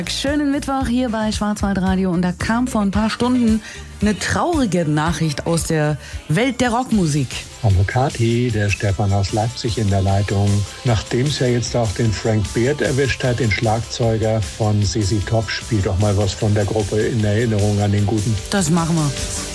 Schönen Mittwoch hier bei Schwarzwaldradio und da kam vor ein paar Stunden eine traurige Nachricht aus der Welt der Rockmusik. Hallo Kathi, der Stefan aus Leipzig in der Leitung. Nachdem es ja jetzt auch den Frank Beard erwischt hat, den Schlagzeuger von ZZ Top, spielt doch mal was von der Gruppe in Erinnerung an den Guten. Das machen wir.